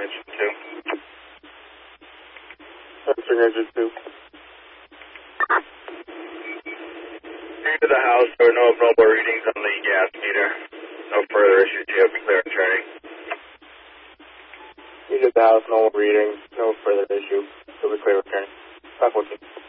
engine 2. Sensing engine 2. Into the house, there were no abnormal readings on the gas meter. No further issues. You have clear turning. You did the house, normal readings, no further issue. You'll be clear returning. 514.